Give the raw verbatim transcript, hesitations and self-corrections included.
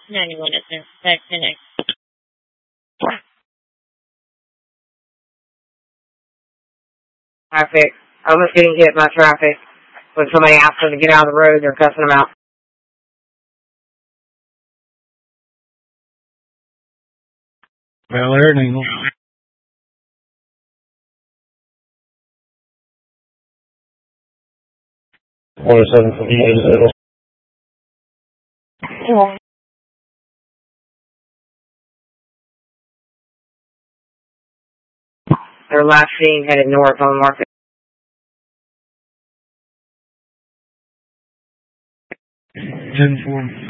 ninety-one is there. That's the next. Traffic. Almost getting hit by traffic. When somebody asks them to get out of the road, they're cussing them out. Bel Air, Neal. one oh seven fifty-eight. They're last seen headed north on Market. ten four.